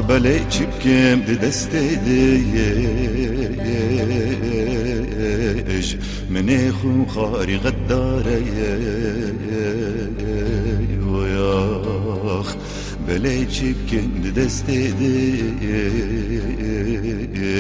بلي çipkem de destedeş مني خو خاري غداري وياخ بلي çipkem de destedeş